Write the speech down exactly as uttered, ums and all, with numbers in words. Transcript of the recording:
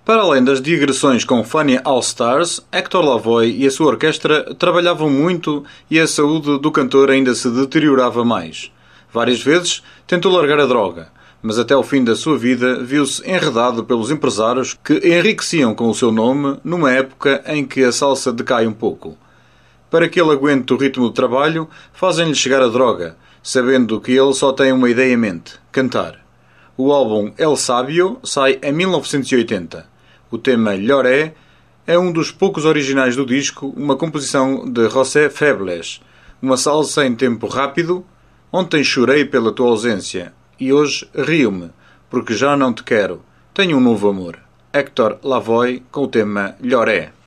Para além das digressões com Fania All Stars, Hector Lavoe e a sua orquestra trabalhavam muito e a saúde do cantor ainda se deteriorava mais. Várias vezes tentou largar a droga, mas até o fim da sua vida viu-se enredado pelos empresários que enriqueciam com o seu nome numa época em que a salsa decai um pouco. Para que ele aguente o ritmo do trabalho, fazem-lhe chegar a droga, sabendo que ele só tem uma ideia em mente: cantar. O álbum El Sábio sai em mil novecentos e oitenta. O tema Lloré é um dos poucos originais do disco, uma composição de José Febles, uma salsa em tempo rápido. Ontem chorei pela tua ausência e hoje rio-me, porque já não te quero. Tenho um novo amor. Hector Lavoe com o tema Lloré.